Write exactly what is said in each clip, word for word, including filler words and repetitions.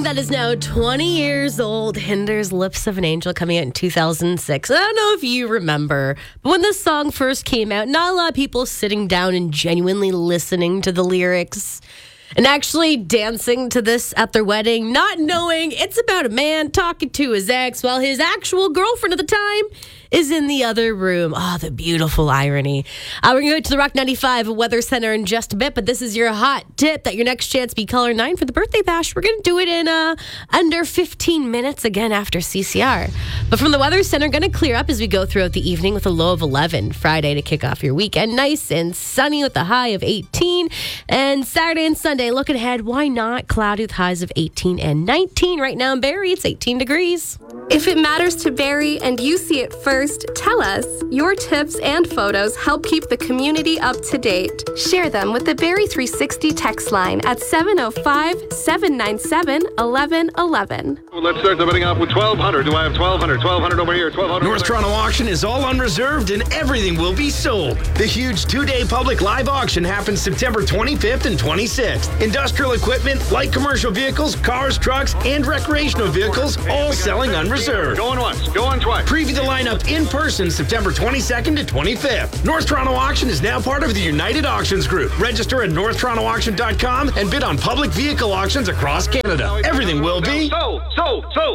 song that is now twenty years old, Hinder's Lips of an Angel, coming out in two thousand six. I don't know if you remember, but when this song first came out, not a lot of people sitting down and genuinely listening to the lyrics and actually dancing to this at their wedding, not knowing it's about a man talking to his ex while his actual girlfriend at the time is in the other room. Oh, the beautiful irony. Uh, we're going to go to the Rock ninety-five Weather Center in just a bit, but this is your hot tip that your next chance be caller nine for the birthday bash. We're going to do it in uh, under fifteen minutes again after C C R. But from the Weather Center, going to clear up as we go throughout the evening with a low of eleven. Friday to kick off your weekend, nice and sunny with a high of eighteen. And Saturday and Sunday, looking ahead, why not? Cloudy with highs of eighteen and nineteen. Right now in Barrie, it's eighteen degrees. If it matters to Barrie and you see it first, tell us. Your tips and photos help keep the community up to date. Share them with the Barrie three sixty text line at seven oh five, seven nine seven, one one one one. Well, let's start the bidding off with twelve hundred. Do I have twelve hundred? twelve hundred over here. twelve hundred. North Toronto Auction is all unreserved and everything will be sold. The huge two-day public live auction happens September twenty-fifth and twenty-sixth. Industrial equipment, light commercial vehicles, cars, trucks, and recreational vehicles all selling unreserved. Going once, going twice. Preview the lineup in person September twenty-second to twenty-fifth. North Toronto Auction is now part of the United Auctions Group. Register at north toronto auction dot com and bid on public vehicle auctions across Canada. Everything will be So, so, so.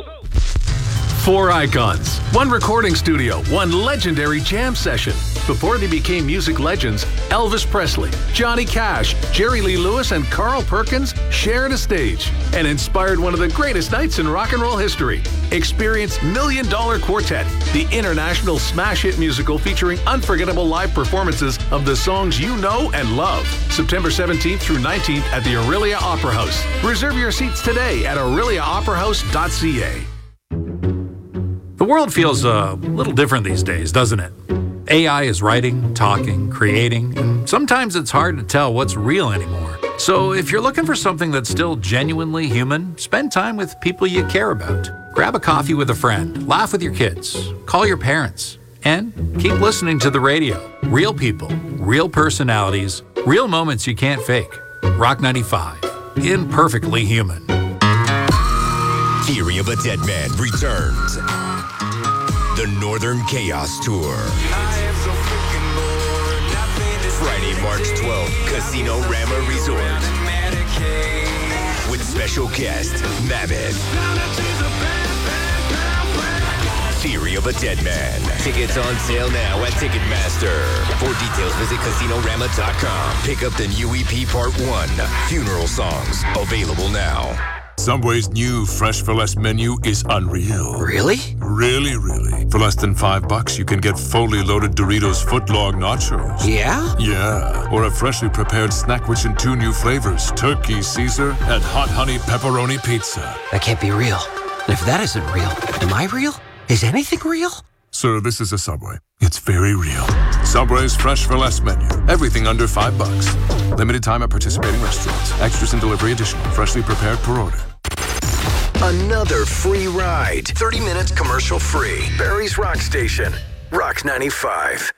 Four icons, one recording studio, one legendary jam session. Before they became music legends, Elvis Presley, Johnny Cash, Jerry Lee Lewis, and Carl Perkins shared a stage and inspired one of the greatest nights in rock and roll history. Experience Million Dollar Quartet, the international smash hit musical featuring unforgettable live performances of the songs you know and love. September seventeenth through nineteenth at the Aurelia Opera House. Reserve your seats today at aurelia opera house dot c a. The world feels a little different these days, doesn't it? A I is writing, talking, creating, and sometimes it's hard to tell what's real anymore. So if you're looking for something that's still genuinely human, spend time with people you care about. Grab a coffee with a friend, laugh with your kids, call your parents, and keep listening to the radio. Real people, real personalities, real moments you can't fake. Rock ninety-five, imperfectly human. Theory of a Dead Man returns. The Northern Chaos Tour. Friday, March twelfth, Casino Rama Resort. With special guest, Mammoth. Theory of a Dead Man. Tickets on sale now at Ticketmaster. For details, visit casino rama dot com. Pick up the new E P Part one, Funeral Songs. Available now. Subway's new Fresh for Less menu is unreal. Really? Really, really. For less than five bucks, you can get fully loaded Doritos footlong nachos. Yeah? Yeah. Or a freshly prepared snack rich in two new flavors, Turkey Caesar and Hot Honey Pepperoni Pizza. That can't be real. And if that isn't real, am I real? Is anything real? Sir, this is a Subway. It's very real. Subway's Fresh for Less menu. Everything under five bucks. Limited time at participating restaurants. Extras and delivery additional. Freshly prepared per order. Another free ride. thirty minutes commercial free. Barrie's Rock Station. Rock ninety-five.